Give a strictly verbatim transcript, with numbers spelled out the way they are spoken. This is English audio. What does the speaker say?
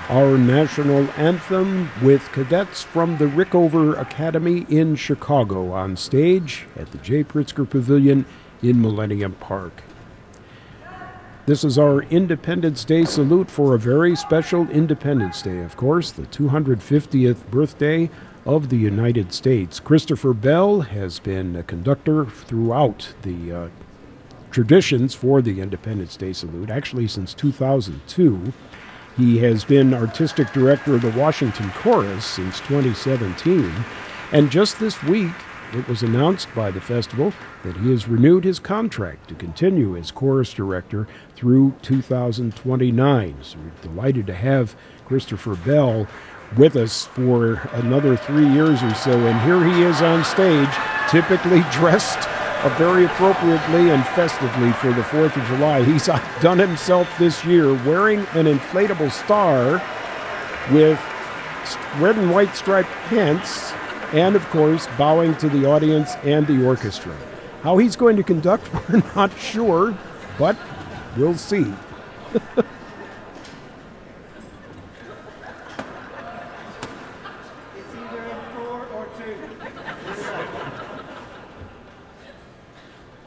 our national anthem with cadets from the Rickover Academy in Chicago on stage at the J. Pritzker Pavilion in Millennium Park. This is our Independence Day salute for a very special Independence Day, of course, the two hundred fiftieth birthday of the United States. Christopher Bell has been a conductor throughout the uh, traditions for the Independence Day salute, actually since two thousand two. He has been artistic director of the Washington Chorus since twenty seventeen, and just this week it was announced by the festival that he has renewed his contract to continue as chorus director through two thousand twenty-nine. So we're delighted to have Christopher Bell with us for another three years or so, and here he is on stage, typically dressed uh, very appropriately and festively for the fourth of July. He's outdone himself this year wearing an inflatable star with red and white striped pants, and, of course, bowing to the audience and the orchestra. How he's going to conduct, we're not sure, but we'll see.